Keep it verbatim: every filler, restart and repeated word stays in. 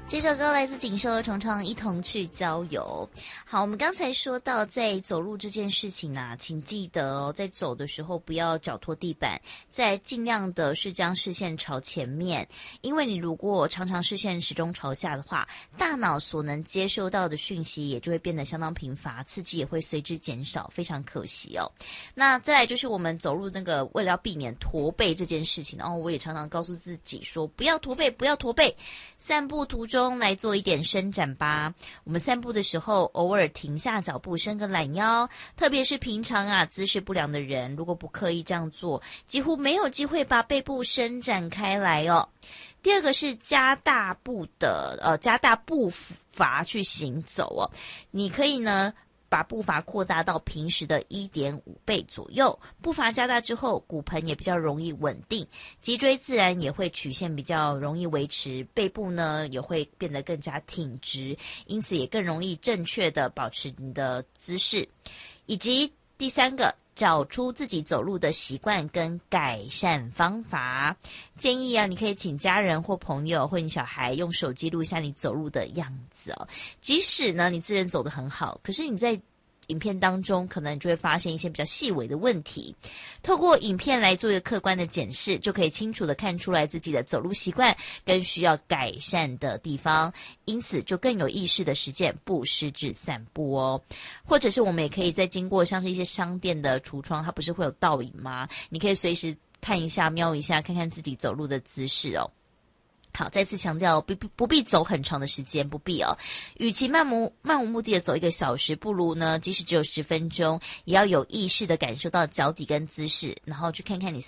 这首歌来自锦绣重唱《一同去郊游》。好，我们刚才说到在走路这件事情啊，请记得哦，在走的时候不要脚拖地板，再尽量的是将视线朝前面，因为你如果常常视线始终朝下的话，大脑所能接收到的讯息也就会变得相当贫乏，刺激也会随之减少，非常可惜哦。那再来就是我们走路那个为了要避免驼背这件事情，然后我也常常告诉自己说不要驼背，不要驼背，散步途中来做一点伸展吧。我们散步的时候偶尔停下脚步，伸个懒腰，特别是平常啊姿势不良的人，如果不刻意这样做，几乎没有机会把背部伸展开来哦。第二个是加大步的呃加大步伐去行走哦，你可以呢把步伐扩大到平时的 一点五倍左右，步伐加大之后，骨盆也比较容易稳定，脊椎自然也会曲线比较容易维持，背部呢也会变得更加挺直，因此也更容易正确的保持你的姿势。以及第三个，找出自己走路的习惯跟改善方法。建议啊，你可以请家人或朋友或你小孩用手机录下你走路的样子哦。即使呢你自认走得很好，可是你在影片当中可能就会发现一些比较细微的问题，透过影片来做一个客观的检视，就可以清楚的看出来自己的走路习惯跟需要改善的地方，因此就更有意识的实践不失智散步哦。或者是我们也可以在经过像是一些商店的橱窗，它不是会有倒影吗？你可以随时看一下瞄一下，看看自己走路的姿势哦。好，再次强调，不不必走很长的时间，不必哦。与其漫无漫无目的的走一个小时，不如呢，即使只有十分钟，也要有意识的感受到脚底跟姿势，然后去看看你